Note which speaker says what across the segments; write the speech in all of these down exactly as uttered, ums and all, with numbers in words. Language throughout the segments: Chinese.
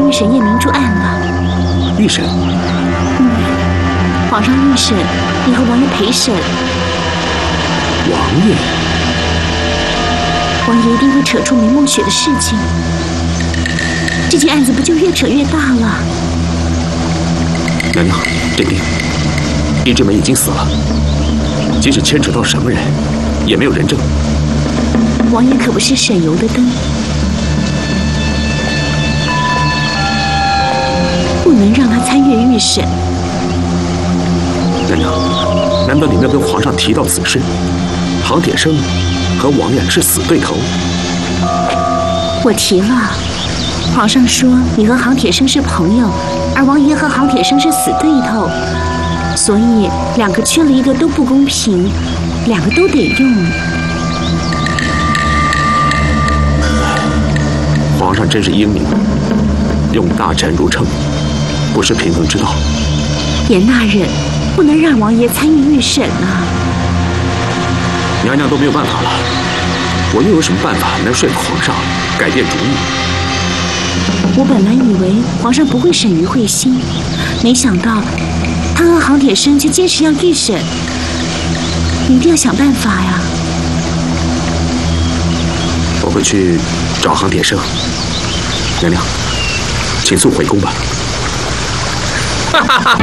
Speaker 1: 预审叶明珠案了。
Speaker 2: 预审？
Speaker 1: 嗯，皇上预审，你和王爷陪审。
Speaker 2: 王爷？
Speaker 1: 王爷一定会扯出梅梦雪的事情，这件案子不就越扯越大了？
Speaker 2: 娘娘，镇定，易之梅已经死了，即使牵扯到什么人，也没有人证。
Speaker 1: 王爷可不是省油的灯，不能让他参阅预审。
Speaker 2: 娘娘，难道你没有跟皇上提到此事？杭铁生和王爷是死对头。
Speaker 1: 我提了，皇上说你和杭铁生是朋友，而王爷和杭铁生是死对头，所以两个缺了一个都不公平，两个都得用。
Speaker 2: 皇上真是英明，用大臣如秤，不失平衡之道。
Speaker 1: 严大人，不能让王爷参与预审啊！
Speaker 2: 娘娘都没有办法了，我又有什么办法能说服皇上改变主意？
Speaker 1: 我本来以为皇上不会审于慧心，没想到他和杭铁生却坚持要预审。你一定要想办法呀！
Speaker 2: 我会去找杭铁生。娘娘，请速回宫吧。
Speaker 1: 我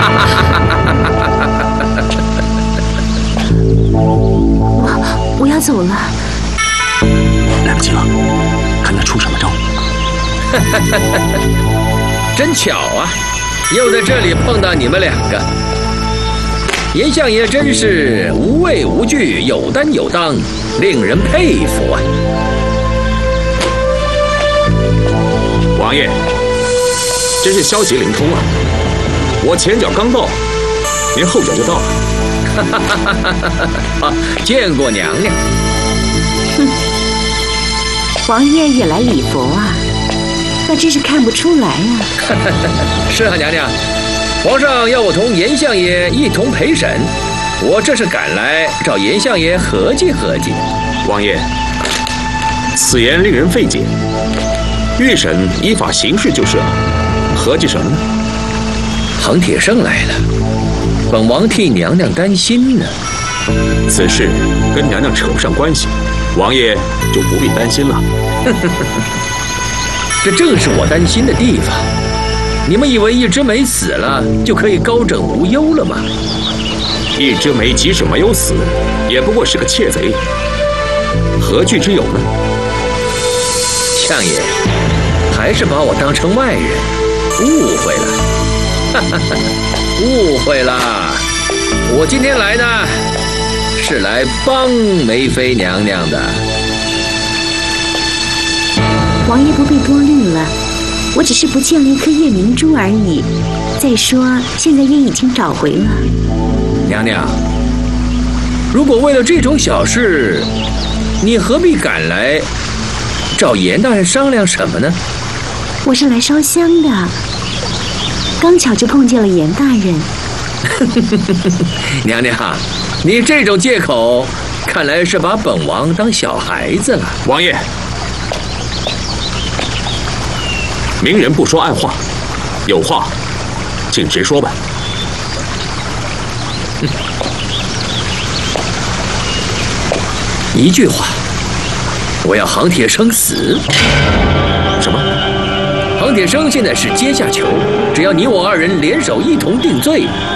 Speaker 1: 我要走了。
Speaker 2: 来不及了，看他出什么招。
Speaker 3: 真巧啊，又在这里碰到你们两个。严相爷真是无畏无惧，有担有当，令人佩服啊！
Speaker 2: 王爷，真是消息灵通啊！我前脚刚到，您后脚就到了。
Speaker 3: 啊，见过娘娘。
Speaker 1: 哼，王爷也来礼佛啊？那真是看不出来啊。
Speaker 3: 是啊，娘娘，皇上要我同严相爷一同陪审，我这是赶来找严相爷合计合计。
Speaker 2: 王爷，此言令人费解。预审依法行事就是了，合计什么呢？
Speaker 3: 杭铁生来了，本王替娘娘担心呢。
Speaker 2: 此事跟娘娘扯不上关系，王爷就不必担心了。
Speaker 3: 这正是我担心的地方。你们以为一枝梅死了就可以高枕无忧了吗？
Speaker 2: 一枝梅即使没有死，也不过是个窃贼，何惧之有呢？
Speaker 3: 相爷，还是把我当成外人，误会了。误会了，我今天来呢，是来帮梅妃娘娘的。
Speaker 1: 王爷不必多虑了，我只是不见了一颗夜明珠而已。再说，现在也已经找回了。
Speaker 3: 娘娘，如果为了这种小事，你何必赶来找严大人商量什么呢？
Speaker 1: 我是来烧香的。刚巧就碰见了严大人。
Speaker 3: 娘娘，你这种借口，看来是把本王当小孩子了。
Speaker 2: 王爷，明人不说暗话，有话请直说吧。
Speaker 3: 一句话，我要杭铁生死。
Speaker 2: 什么？
Speaker 3: 杭铁生现在是阶下囚，只要你我二人联手一同定罪，